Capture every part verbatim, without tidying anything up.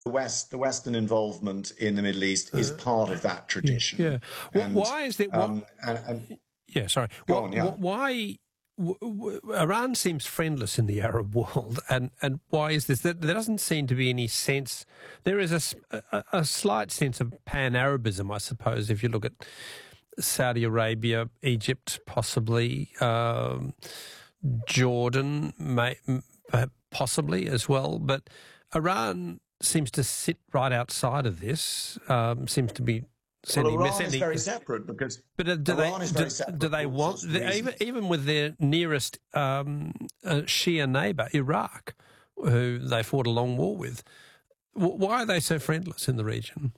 the West, the Western involvement in the Middle East is part of that tradition. Yeah. yeah. And, why is that? um, and, and, yeah, sorry. Go What, on, yeah. Why? W- w- Iran seems friendless in the Arab world, and, and why is this? There, there doesn't seem to be any sense. There is a, a, a slight sense of pan-Arabism, I suppose, if you look at Saudi Arabia, Egypt, possibly, um, Jordan, may, possibly as well. But Iran seems to sit right outside of this, um, seems to be sending... Well, Iran sending, is very separate because but uh, do Iran they, is very do, separate. do they want... The, even, even with their nearest um, uh, Shia neighbour, Iraq, who they fought a long war with, w- why are they so friendless in the region?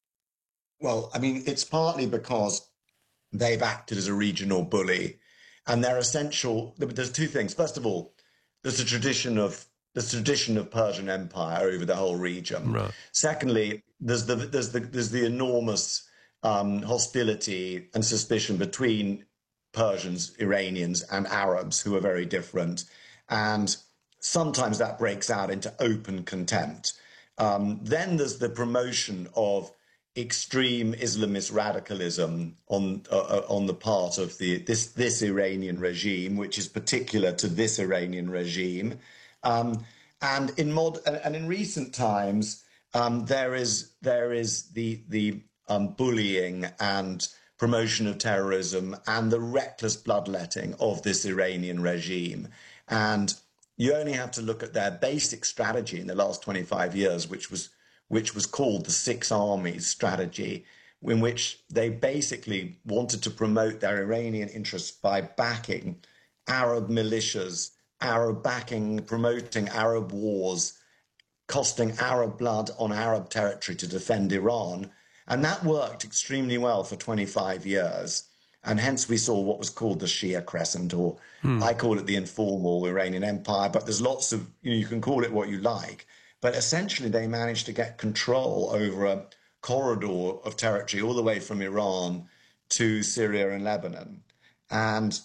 Well, I mean, it's partly because they've acted as a regional bully, and they're essential. There's two things. First of all, there's a tradition of the tradition of Persian Empire over the whole region. Right. Secondly, there's the there's the there's the enormous um, hostility and suspicion between Persians, Iranians, and Arabs, who are very different, and sometimes that breaks out into open contempt. Um, then there's the promotion of extreme Islamist radicalism on uh, on the part of the this this Iranian regime, which is particular to this Iranian regime, um, and in mod and, and in recent times um, there is there is the the um, bullying and promotion of terrorism and the reckless bloodletting of this Iranian regime. And you only have to look at their basic strategy in the last twenty-five years, which was which was called the Six Armies strategy, in which they basically wanted to promote their Iranian interests by backing Arab militias, Arab backing, promoting Arab wars, costing Arab blood on Arab territory to defend Iran. And that worked extremely well for twenty-five years. And hence we saw what was called the Shia Crescent, or hmm. I call it the informal Iranian Empire, but there's lots of, you know, you can call it what you like. But essentially, they managed to get control over a corridor of territory all the way from Iran to Syria and Lebanon. And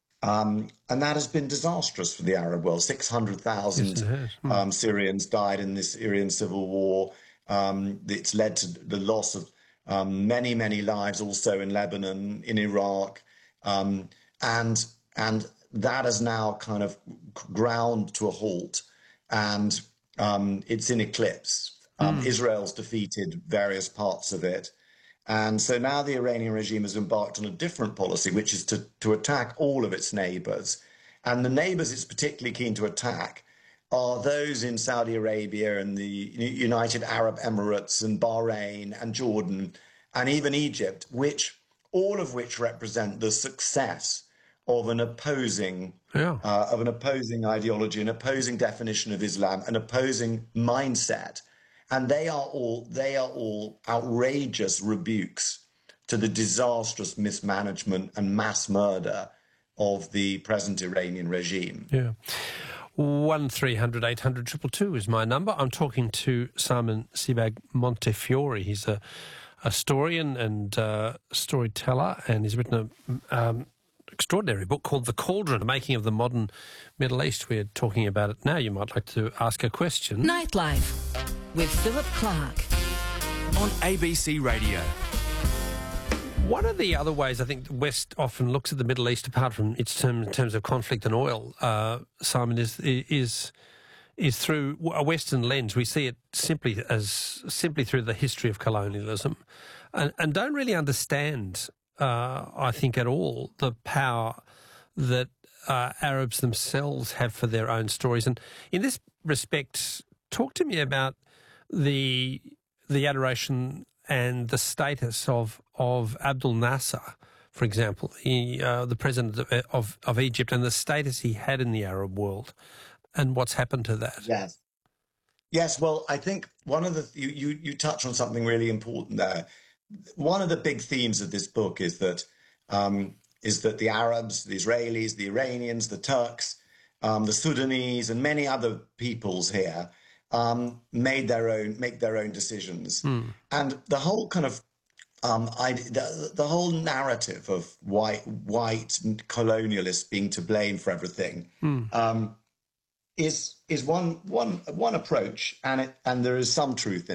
um, and that has been disastrous for the Arab world. six hundred thousand yes, hmm. um, Syrians died in this Syrian civil war. Um, it's led to the loss of um, many, many lives also in Lebanon, in Iraq. Um, and, and that has now kind of ground to a halt. And Um, it's in eclipse. Um, mm. Israel's defeated various parts of it. And so now the Iranian regime has embarked on a different policy, which is to, to attack all of its neighbors. And the neighbors it's particularly keen to attack are those in Saudi Arabia and the United Arab Emirates and Bahrain and Jordan and even Egypt, which all of which represent the success of an opposing yeah. uh, of an opposing ideology, an opposing definition of Islam, an opposing mindset, and they are all they are all outrageous rebukes to the disastrous mismanagement and mass murder of the present Iranian regime. Yeah. One three hundred eight hundred triple two is my number. I'm talking to Simon Sebag Montefiore. He's a a historian and uh, storyteller, and he's written a um, extraordinary book called The Cauldron, The Making of the Modern Middle East. We're talking about it now. You might like to ask a question. Nightlife with Philip Clark on A B C Radio. One of the other ways I think the West often looks at the Middle East, apart from its term, in terms of conflict and oil, uh, Simon, is is is through a Western lens. We see it simply as simply through the history of colonialism, and, and don't really understand, uh, I think, at all the power that uh, Arabs themselves have for their own stories. And in this respect, talk to me about the the adoration and the status of of Abdel Nasser, for example, he, uh, the president of, of of Egypt, and the status he had in the Arab world, and what's happened to that. Yes, yes. Well, I think one of the you you, you touch on something really important there. One of the big themes of this book is that um, is that the Arabs, the Israelis, the Iranians, the Turks, um, the Sudanese, and many other peoples here um, made their own make their own decisions, mm. and the whole kind of um, I, the, the whole narrative of white white colonialists being to blame for everything mm. um, is is one one one approach, and it and there is some truth in